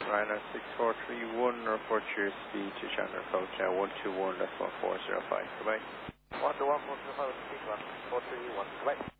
Ryanair 6431, report your speed to Chandler Coach, 121, that's 1405, goodbye. 121, 125, 431, goodbye.